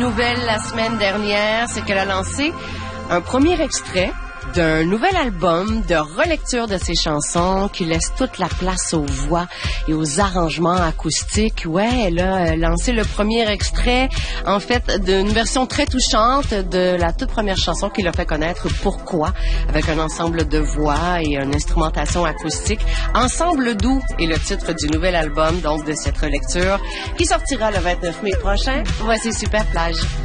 nouvelle la semaine dernière, c'est qu'elle a lancé un premier extrait d'un nouvel album de relecture de ses chansons qui laisse toute la place aux voix et aux arrangements acoustiques. Ouais, elle a lancé le premier extrait, en fait, d'une version très touchante de la toute première chanson qui l'a fait connaître, Pourquoi, avec un ensemble de voix et une instrumentation acoustique. Ensemble doux est le titre du nouvel album, donc de cette relecture, qui sortira le 29 mai prochain. Voici Super Plage.